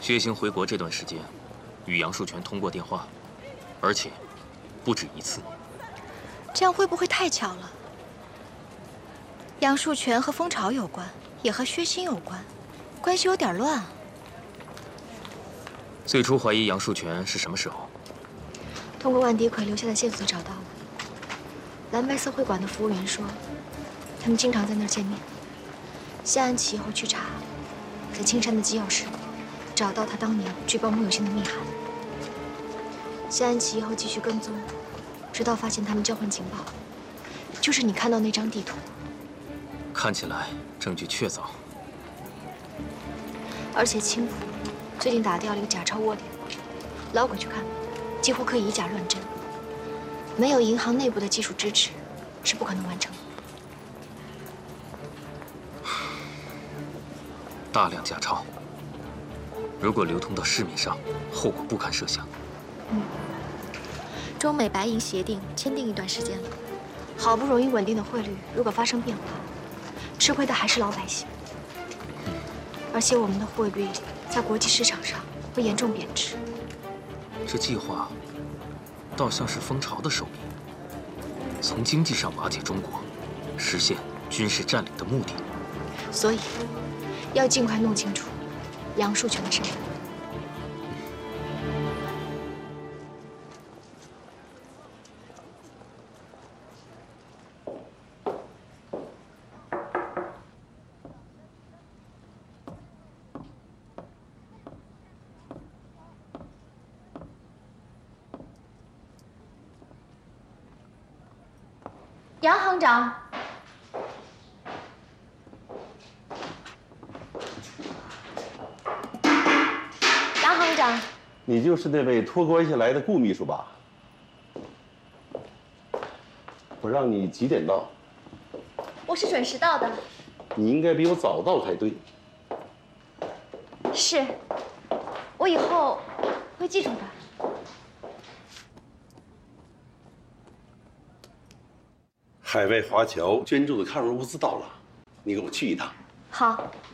薛兴回国这段时间，与杨树全通过电话，而且不止一次。 这样会不会太巧了？杨树全和蜂巢有关，也和薛兴有关，关系有点乱啊。 最初怀疑杨树全是什么时候？ 通过万迪奎留下的线索找到了。蓝白色会馆的服务员说，他们经常在那儿见面。谢安琪以后去查，在青山的机要室找到他当年举报穆有心的密函。谢安琪以后继续跟踪，直到发现他们交换情报，就是你看到那张地图。 看起来证据确凿。 而且青浦最近打掉了一个假钞窝点，老鬼去看，几乎可以以假乱真。没有银行内部的技术支持，是不可能完成的。 大量假钞，如果流通到市面上，后果不堪设想。 中美白银协定签订一段时间了，好不容易稳定的汇率，如果发生变化，吃亏的还是老百姓。而且我们的货币在国际市场上会严重贬值。 这计划倒像是蜂巢的手笔，从经济上瓦解中国，实现军事占领的目的。 所以，要尽快弄清楚杨树全的身份。杨行长，杨行长， 你就是那位托关系来的顾秘书吧？我让你几点到？ 我是准时到的。 你应该比我早到才对。 是，我以后会记住的。 海外华侨捐助的抗日物资到了，你给我去一趟。 好。